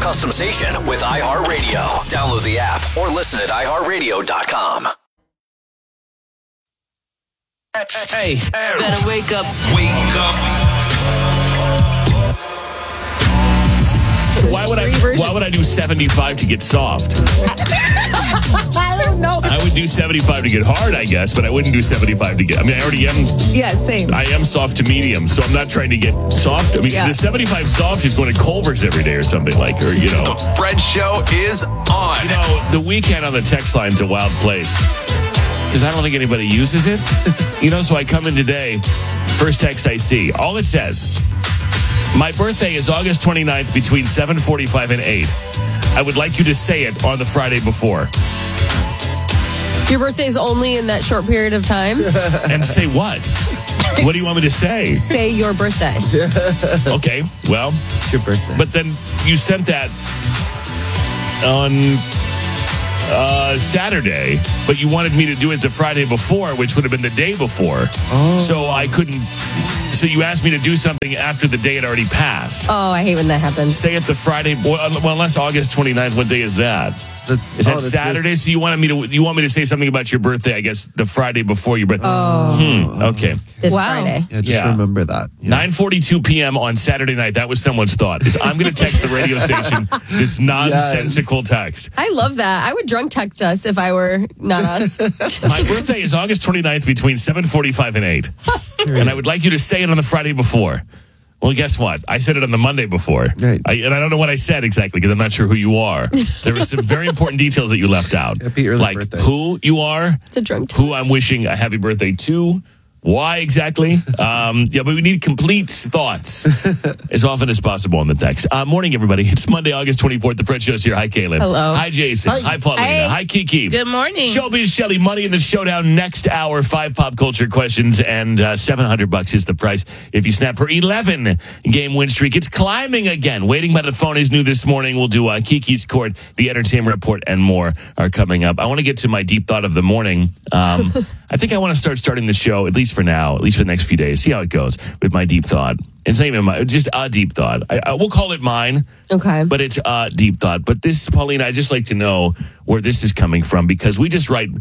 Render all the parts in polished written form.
customization with iHeartRadio. Download the app or listen at iHeartRadio.com. Hey, better wake up. Wake up. So why would I do 75 to get soft? I don't know. I would do 75 to get hard, I guess, but I wouldn't do 75 to get... I mean, I already am... Yeah, same. I am soft to medium, so I'm not trying to get soft. I mean, the 75 soft is going to Culver's every day or something like, or, you know. The Fred Show is on. You know, the weekend on the text line's a wild place because I don't think anybody uses it. You know, so I come in today, first text I see, all it says, my birthday is August 29th between 7:45 and 8. I would like you to say it on the Friday before. Your birthday's only in that short period of time? And say what? What do you want me to say? Say your birthday. Okay, well. It's your birthday. But then you sent that on Saturday, but you wanted me to do it the Friday before, which would have been the day before. Oh. So I couldn't. So you asked me to do something after the day had already passed. Oh, I hate when that happens. Say it the Friday. Well, unless August 29th, what day is that? Is that Saturday? So you want me to say something about your birthday? I guess the Friday before your birthday. Okay. This Friday. Yeah, just remember that. Yeah. 9:42 p.m. on Saturday night. That was someone's thought. Is I'm going to text the radio station this nonsensical text. I love that. I would drunk text us if I were not us. My birthday is August 29th between 7:45 and 8, and I would like you to say it on the Friday before. Well, guess what? I said it on the Monday before. Right. And I don't know what I said exactly because I'm not sure who you are. There were some very important details that you left out. Happy early like birthday. Who you are, It's a drunk text. who I'm wishing a happy birthday to, why exactly. But we need complete thoughts as often as possible on the text. Morning, everybody. It's Monday, August 24th. The Fred Show's here. Hi, Caleb. Hello. Hi, Jason. Hi, Paulina. Hey. Hi, Kiki. Good morning. Showbiz Shelly, money in the showdown next hour. 5 pop culture questions and $700 is the price if you snap her 11-game win streak. It's climbing again. Waiting by the phone is new this morning. We'll do Kiki's Court, the entertainment report, and more are coming up. I want to get to my deep thought of the morning. I think I want to starting the show, at least for now, at least for the next few days. See how it goes with my deep thought. It's not even just a deep thought. We'll call it mine. Okay. But it's a deep thought. But this, Paulina, I'd just like to know where this is coming from because we just write.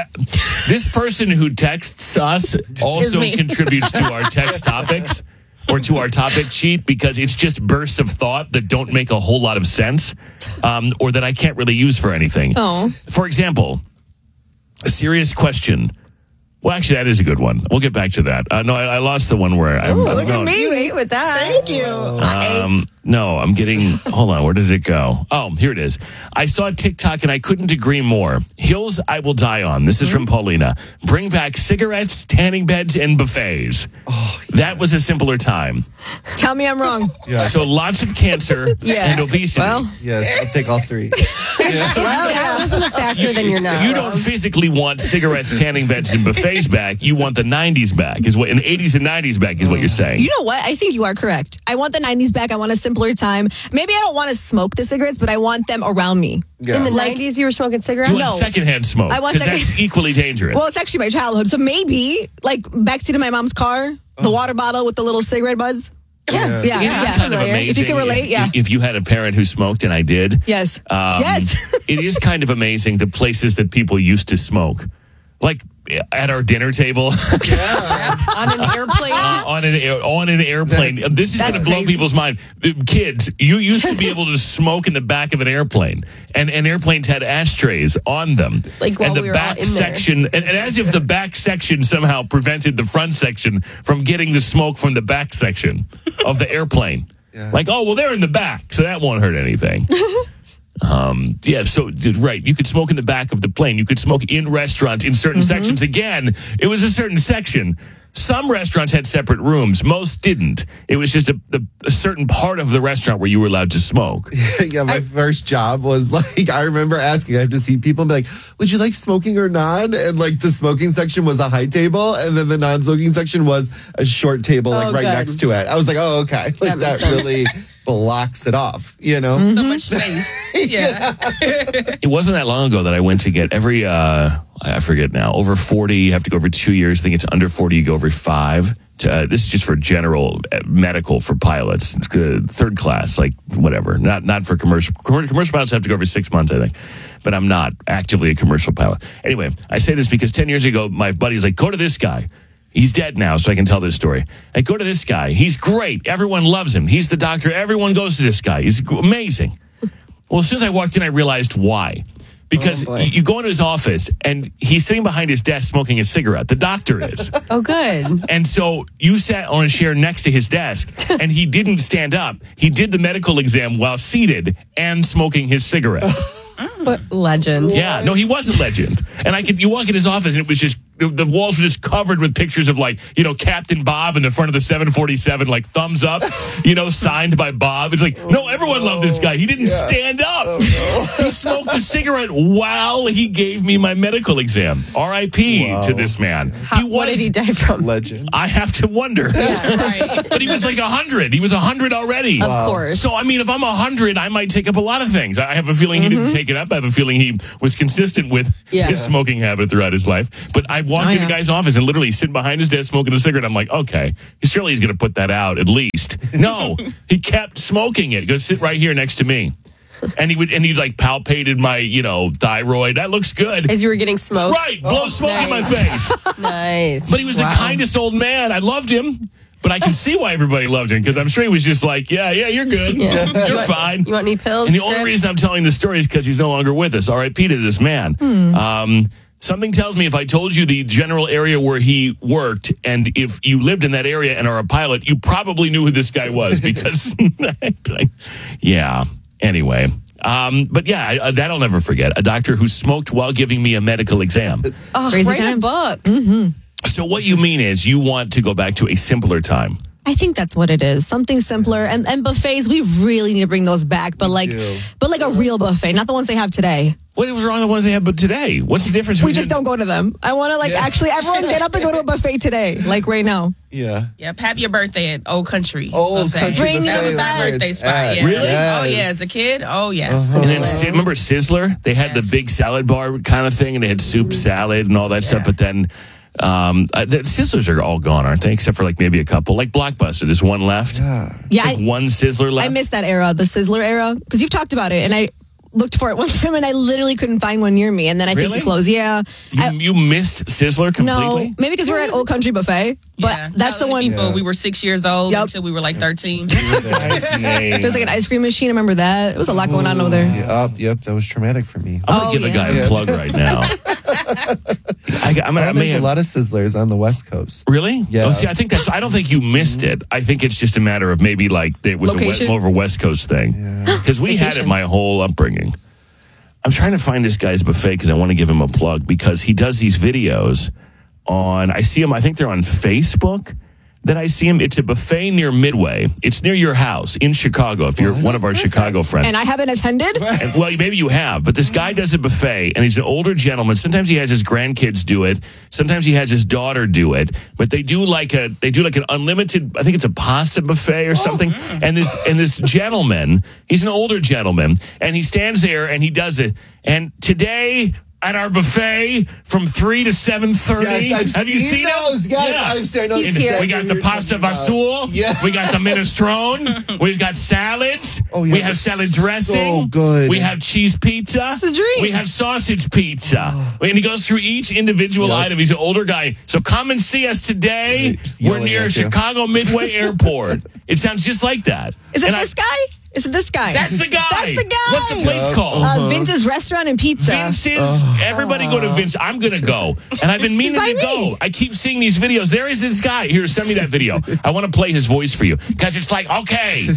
This person who texts us also contributes to our text topics or to our topic sheet because it's just bursts of thought that don't make a whole lot of sense or that I can't really use for anything. Oh. For example, a serious question. Well, actually, that is a good one. We'll get back to that. No, I lost the one where I'm Look at going. me. You ate with that. Thank you. No, I'm getting... Hold on, where did it go? Oh, here it is. I saw TikTok and I couldn't agree more. Hills I will die on. This is from Paulina. Bring back cigarettes, tanning beds, and buffets. Oh, yes. That was a simpler time. Tell me I'm wrong. Yeah. So lots of cancer and obesity. Well, Yes, I'll take all three. That wasn't a factor, then you're not. You don't physically want cigarettes, tanning beds, and buffets back. You want the 90s back. Is what, in 80s and 90s back is what you're saying. you know what? I think you are correct. I want the 90s back. I want a simpler time. Maybe I don't want to smoke the cigarettes, but I want them around me. Yeah. In the 90s, you were smoking cigarettes? You want secondhand smoke. I want because that's equally dangerous. Well, it's actually my childhood. So maybe, like, backseat of my mom's car, the water bottle with the little cigarette buds. Yeah. Yeah. It's kind of amazing. If you can relate, if you had a parent who smoked and I did. Yes. Yes. It is kind of amazing the places that people used to smoke. Like at our dinner table. On an airplane? on an airplane. This is going to blow crazy. people's mind. The kids, you used to be able to smoke in the back of an airplane. And airplanes had ashtrays on them. Like while and the we were back all in section, and as if the back section somehow prevented the front section from getting the smoke from the back section of the airplane. Yeah. Like, oh, well, they're in the back, so that won't hurt anything. So right, you could smoke in the back of the plane. You could smoke in restaurants in certain sections. Again, it was a certain section. Some restaurants had separate rooms. Most didn't. It was just a certain part of the restaurant where you were allowed to smoke. Yeah, my first job was like, I remember asking, I have to see people and be like, would you like smoking or non? And like the smoking section was a high table and then the non-smoking section was a short table like right good. next to it. I was like, oh, okay. Like that really blocks it off, you know? So much space. Yeah. It wasn't that long ago that I went to get every, I forget now, over 40, you have to go over 2 years. I think it's under 40, you go over 5. This is just for general medical for pilots, third class, like whatever. Not for commercial. Commercial pilots have to go every 6 months, I think. But I'm not actively a commercial pilot. Anyway, I say this because 10 years ago, my buddy's like, go to this guy. He's dead now, so I can tell this story. I go to this guy. He's great. Everyone loves him. He's the doctor. Everyone goes to this guy. He's amazing. Well, as soon as I walked in, I realized why. Because you go into his office, and he's sitting behind his desk smoking a cigarette. The doctor is. Oh, good. And so you sat on a chair next to his desk, and he didn't stand up. He did the medical exam while seated and smoking his cigarette. What legend. Yeah, no, he was a legend. And you walk in his office, and it was just, the walls were just covered with pictures of, like, Captain Bob in the front of the 747, like, thumbs up, signed by Bob. It's like, no, everyone loved this guy. He didn't stand up. Oh, no. He smoked a cigarette while he gave me my medical exam. R.I.P. to this man. What did he die from? Legend. I have to wonder. Yeah, right. But he was like 100. He was 100 already. Of course. So, I mean, if I'm 100, I might take up a lot of things. I have a feeling he didn't take it up. I have a feeling he was consistent with his smoking habit throughout his life. But I walked in the guy's office and literally sitting behind his desk smoking a cigarette. I'm like, okay, surely he's going to put that out at least. No, he kept smoking it. Go sit right here next to me. And he like palpated my, thyroid. That looks good. As you were getting smoked? Right. Blow smoke in my face. Nice. But he was the kindest old man. I loved him. But I can see why everybody loved him, because I'm sure he was just like, yeah, you're good. Yeah. You're fine. You want any pills? And the only reason I'm telling the story is because he's no longer with us. R.I.P. to this man. Something tells me if I told you the general area where he worked, and if you lived in that area and are a pilot, you probably knew who this guy was, because, yeah. Anyway. But yeah, that I'll never forget. A doctor who smoked while giving me a medical exam. Crazy times. Book. Mm-hmm. So what you mean is you want to go back to a simpler time. I think that's what it is. Something simpler. And buffets, we really need to bring those back. But like a real buffet, not the ones they have today. What was wrong with the ones they have but today? What's the difference? We just don't go to them. I want to actually everyone get up and go to a buffet today, like right now. Yeah. Yep. Happy your birthday at Old Country. Old Buffet. Country Bring That it was back. our birthday spot. Yeah. Really? Oh, yeah. As a kid? Oh, yes. And then remember Sizzler? They had the big salad bar kind of thing, and they had soup, salad, and all that stuff. But then the Sizzlers are all gone, aren't they? Except for like maybe a couple. Like Blockbuster, there's one left. Yeah. Like one Sizzler left. I missed that era, the Sizzler era, because you've talked about it, and I looked for it one time, and I literally couldn't find one near me. And then I think Really? it closed. Yeah. You missed Sizzler completely? No, maybe because we're at Old Country Buffet, but Yeah. that's the Telling one. people we were 6 years old Yep. until we were like 13. There's like an ice cream machine. I remember that. It was a lot going on over there. Yep, that was traumatic for me. I'm going to give a guy a plug right now. There's a lot of Sizzlers on the West Coast. Really? Yeah. Oh, see, I don't think you missed it. I think it's just a matter of maybe like it was Location? more of a West Coast thing. Because we had it my whole upbringing. I'm trying to find this guy's buffet because I want to give him a plug, because he does these videos I see him, I think they're on Facebook. That I see him. It's a buffet near Midway. It's near your house in Chicago, if you're one of our Chicago friends. And I haven't attended. Well, maybe you have, but this guy does a buffet, and he's an older gentleman. Sometimes he has his grandkids do it. Sometimes he has his daughter do it. But they do like an unlimited. I think it's a pasta buffet or something. And this gentleman, he's an older gentleman, and he stands there and he does it. And today, at our buffet from 3 to 7:30. Yes, Have you seen those? them? Yes, Yeah. I've seen those. He's here. We got the pasta vasul. Yeah. We got the minestrone. We've got salads. Oh, yeah, we have it's salad so dressing. good. We have cheese pizza. It's a dream. We have sausage pizza. And he goes through each individual item. He's an older guy. So come and see us today. Right, just We're yelling near at you. Chicago Midway Airport. It sounds just like that. Is it And this guy? Is it this guy? That's the guy. That's the guy. What's the place called? Vince's Restaurant and Pizza. Vince's. Everybody go to Vince. I'm going to go. And I've been meaning by to go. me. I keep seeing these videos. There is this guy. Here, send me that video. I want to play his voice for you. Because it's like, okay,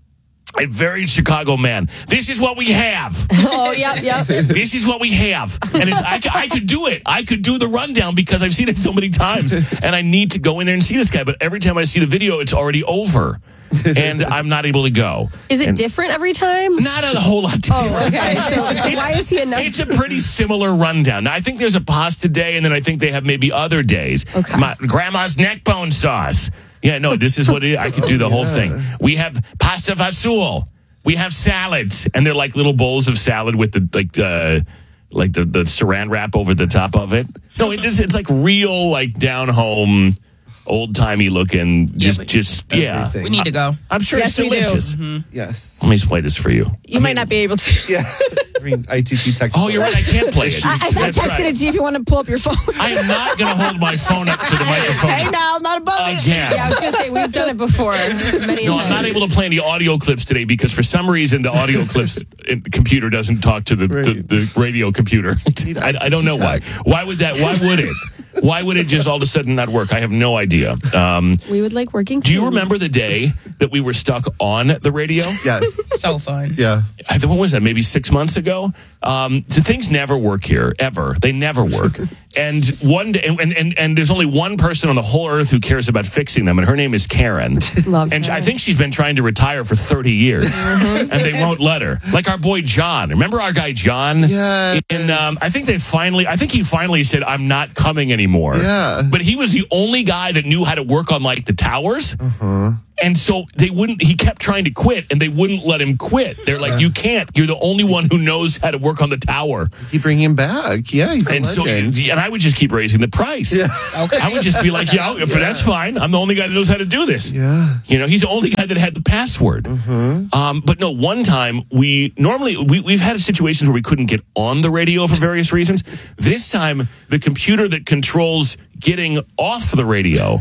a very Chicago man. This is what we have. Oh, yep. This is what we have. And I could do it. I could do the rundown because I've seen it so many times. And I need to go in there and see this guy. But every time I see the video, it's already over. And I'm not able to go. Is it And different every time? not a whole lot different. Oh, okay. So why is he a It's a pretty similar rundown. Now, I think there's a pasta day, and then I think they have maybe other days. Okay. My grandma's neck bone sauce. Yeah, no, this is what it is. I could do the whole thing. We have pasta vasul. We have salads, and they're like little bowls of salad with the saran wrap over the top of it. No, it's like real, like down home. old timey looking. Just Everything. We need to go. I'm sure Yes, it's we do. delicious. Yes. Let me play this for you. You might not be able to. Yeah. I mean, ITT text. Oh, you're right. I can't play it. I That's texted right. it to you if you want to pull up your phone. I am not going to hold my phone up to the microphone Hey, now I'm not above it. again. Yeah, I was going to say, we've done it before many No, times. I'm not able to play any audio clips today because for some reason the audio clips computer doesn't talk to the radio computer. I don't know why. Why would it? Why would it just all of a sudden not work? I have no idea. We would like working. Do you remember the day that we were stuck on the radio? Yes. So fun. Yeah. What was that? Maybe 6 months ago? So things never work here, ever. They never work. And one day, and there's only one person on the whole earth who cares about fixing them, and her name is Karen. Love And her. I think she's been trying to retire for 30 years, and they won't let her. Like our boy John. Remember our guy John? Yes. And I think he finally said, "I'm not coming anymore." Yeah. But he was the only guy that knew how to work on like the towers. And so he kept trying to quit and they wouldn't let him quit. They're like, you can't. You're the only one who knows how to work on the tower. Keep bringing him back. Yeah, he's a And so, legend. and I would just keep raising the price. Yeah. Okay. I would just be like, that's fine. I'm the only guy that knows how to do this. Yeah. You know, he's the only guy that had the password. But no, one time we've had situations where we couldn't get on the radio for various reasons. This time, the computer that controls getting off the radio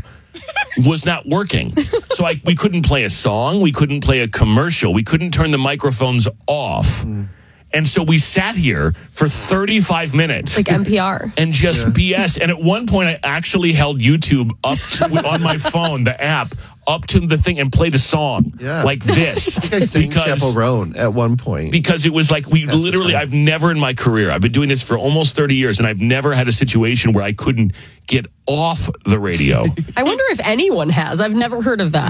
was not working. So we couldn't play a song. We couldn't play a commercial. We couldn't turn the microphones off. And so we sat here for 35 minutes. Like NPR. And just BS. And at one point, I actually held YouTube up on my phone, the app, up to the thing and played a song like this. I think I sang Chappell Roan at one point. Because it was like I've never in my career, I've been doing this for almost 30 years, and I've never had a situation where I couldn't get off the radio. I wonder if anyone has. I've never heard of that.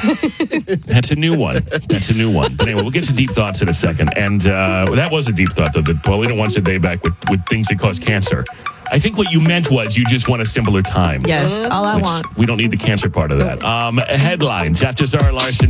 That's a new one. But anyway, we'll get to deep thoughts in a second. And that was a deep thought, though, that Paulina wants a day back with things that cause cancer. I think what you meant was you just want a simpler time. Yes, all I want. We don't need the cancer part of that. Headlines after Zara Larson.